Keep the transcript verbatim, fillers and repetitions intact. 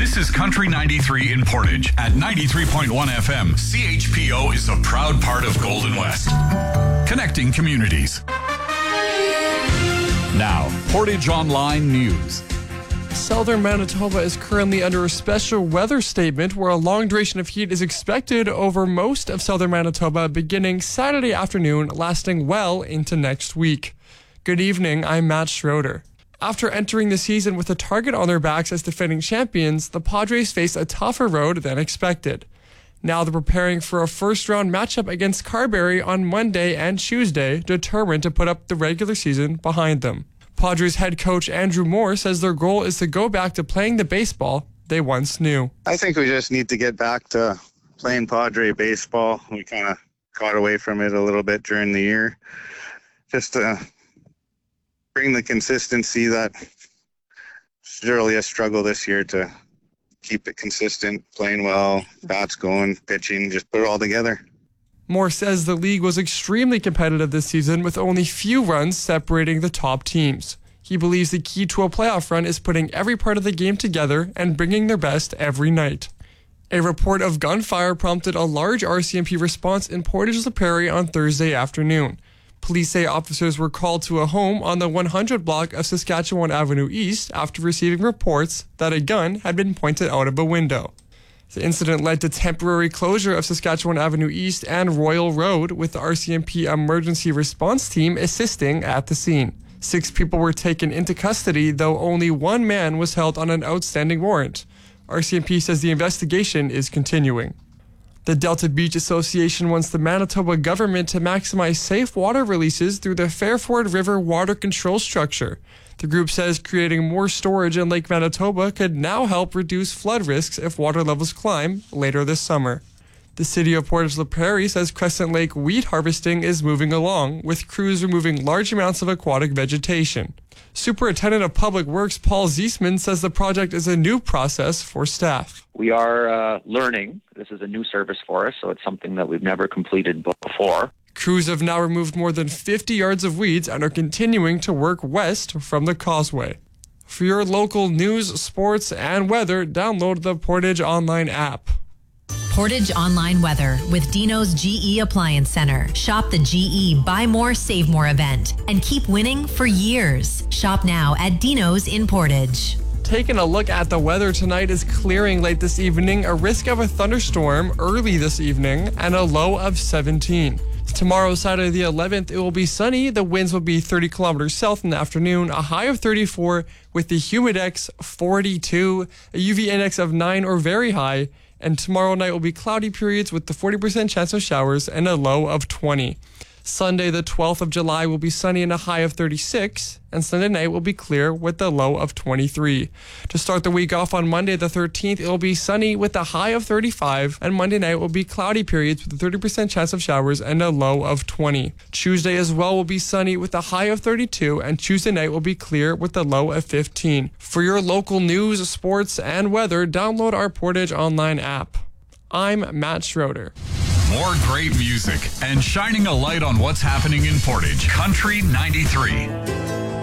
This is Country ninety-three in Portage at ninety-three point one F M. C H P O is a proud part of Golden West, connecting communities. Now, Portage Online News. Southern Manitoba is currently under a special weather statement where a long duration of heat is expected over most of southern Manitoba beginning Saturday afternoon, lasting well into next week. Good evening, I'm Matt Schroeder. After entering the season with a target on their backs as defending champions, the Padres face a tougher road than expected. Now they're preparing for a first-round matchup against Carberry on Monday and Tuesday, determined to put up the regular season behind them. Padres head coach Andrew Moore says their goal is to go back to playing the baseball they once knew. I think we just need to get back to playing Padre baseball. We kind of got away from it a little bit during the year. Just to bring the consistency that it's really a struggle this year to keep it consistent, playing well, bats going, pitching, just put it all together. Moore says the league was extremely competitive this season with only few runs separating the top teams. He believes the key to a playoff run is putting every part of the game together and bringing their best every night. A report of gunfire prompted a large R C M P response in Portage-La Prairie on Thursday afternoon. Police say officers were called to a home on the one hundred block of Saskatchewan Avenue East after receiving reports that a gun had been pointed out of a window. The incident led to temporary closure of Saskatchewan Avenue East and Royal Road, with the R C M P emergency response team assisting at the scene. Six people were taken into custody, though only one man was held on an outstanding warrant. R C M P says the investigation is continuing. The Delta Beach Association wants the Manitoba government to maximize safe water releases through the Fairford River Water Control Structure. The group says creating more storage in Lake Manitoba could now help reduce flood risks if water levels climb later this summer. The city of Portage-La Prairie says Crescent Lake wheat harvesting is moving along, with crews removing large amounts of aquatic vegetation. Superintendent of Public Works Paul Ziesman says the project is a new process for staff. We are uh, learning. This is a new service for us, so it's something that we've never completed before. Crews have now removed more than fifty yards of weeds and are continuing to work west from the causeway. For your local news, sports, and weather, download the Portage Online app. Portage Online Weather with Dino's G E Appliance Center. Shop the G E Buy More, Save More event and keep winning for years. Shop now at Dino's in Portage. Taking a look at the weather, tonight is clearing late this evening, a risk of a thunderstorm early this evening, and a low of seventeen. Tomorrow, Saturday the eleventh, it will be sunny. The winds will be thirty kilometers south in the afternoon, a high of thirty-four with the humidex forty-two, a U V index of nine or very high. And tomorrow night will be cloudy periods with the forty percent chance of showers and a low of twenty. Sunday, the twelfth of July, will be sunny and a high of thirty-six, and Sunday night will be clear with a low of twenty-three. To start the week off on Monday, the thirteenth, it will be sunny with a high of thirty-five, and Monday night will be cloudy periods with a thirty percent chance of showers and a low of twenty. Tuesday as well will be sunny with a high of thirty-two, and Tuesday night will be clear with a low of fifteen. For your local news, sports, and weather, download our Portage Online app. I'm Matt Schroeder. More great music and shining a light on what's happening in Portage. Country ninety-three.